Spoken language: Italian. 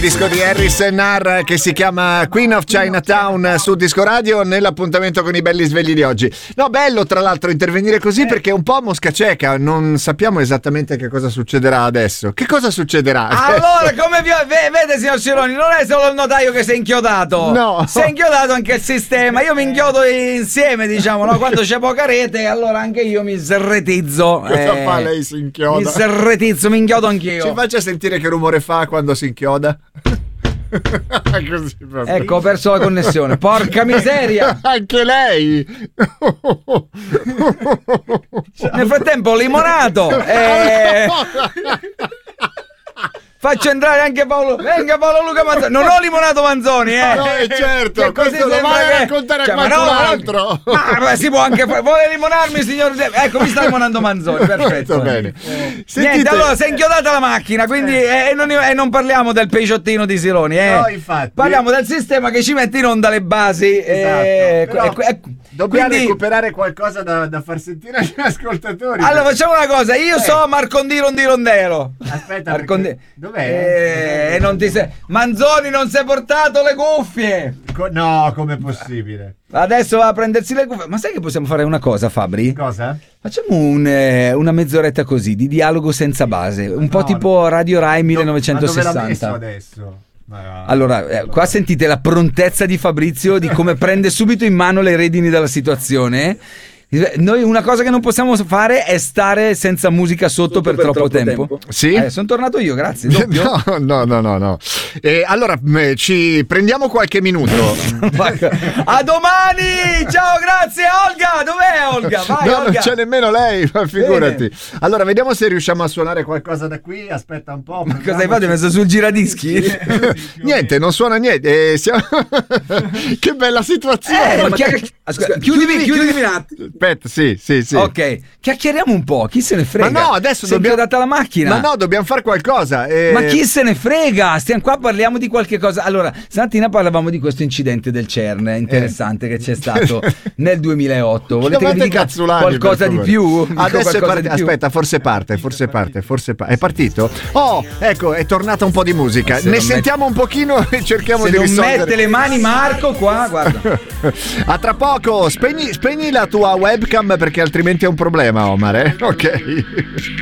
disco di Harris Narr che si chiama Queen of Chinatown su Disco Radio nell'appuntamento con i belli svegli di oggi. No, bello tra l'altro intervenire così perché è un po' mosca cieca, non sappiamo esattamente che cosa succederà adesso. Che cosa succederà? Allora, come vede signor Cironi, non è solo il notaio che si è inchiodato. No. Si è inchiodato anche il sistema. Io mi inchiodo insieme, diciamo, no? Quando c'è poca rete, allora anche io mi sserretizzo. Cosa fa lei? Si inchioda? Mi serretizzo, mi inchiodo anch'io. Ci faccia sentire che rumore fa quando si inchioda. Così proprio. Ecco, ho perso la connessione. Porca miseria! Anche lei! Nel frattempo ho limonato. Faccio entrare anche Paolo. Venga Paolo Luca Manzoni. Non ho limonato Manzoni, No, certo, questo lo vai a raccontare a qualcun altro. Ma si può anche fare. Vuole limonarmi, signor? Ecco, mi sta limonando Manzoni. Perfetto. Bene. Niente, allora si è inchiodata la macchina, quindi non parliamo del peixottino di Sironi, No, infatti. Parliamo del sistema che ci mette in onda le basi. Esatto. Dobbiamo quindi recuperare qualcosa da far sentire agli ascoltatori. allora facciamo una cosa, io so Marcondi Rondero. Aspetta, dov'è? Non ti sei... Manzoni non si è portato le cuffie. No, com'è possibile? Adesso va a prendersi le cuffie. Ma sai che possiamo fare una cosa, Fabri? Cosa? Facciamo una mezz'oretta così di dialogo senza base, un po' tipo Radio Rai 1960. Ma dove l'ha messo adesso? Allora, qua sentite la prontezza di Fabrizio di come prende subito in mano le redini della situazione. Noi una cosa che non possiamo fare è stare senza musica sotto per troppo tempo. Sì? Sono tornato io, grazie. No. Allora ci prendiamo qualche minuto. A domani! Ciao, grazie Olga! Dov'è Olga? Vai, no, Olga. non c'è nemmeno lei, ma figurati. Bene. Allora, vediamo se riusciamo a suonare qualcosa da qui. Aspetta un po'. Ma cosa hai fatto? Hai messo sul giradischi? Niente, non suona niente. Che bella situazione. Chiudimi un attimo. Aspetta, sì. Ok, chiacchieriamo un po', chi se ne frega? Ma no, adesso dobbiamo data la macchina. Ma no, dobbiamo fare qualcosa. Ma chi se ne frega? Stiamo qua, parliamo di qualche cosa. Allora, stamattina parlavamo di questo incidente del CERN interessante che c'è stato nel 2008. Volete che vi dica qualcosa di più? Adesso aspetta, forse parte. È partito? Oh, ecco, è tornata un po' di musica. Ne sentiamo un pochino e cerchiamo di risolvere. Se non mette le mani Marco qua, guarda. A tra poco, spegni la tua webcam perché altrimenti è un problema, Omar, Ok.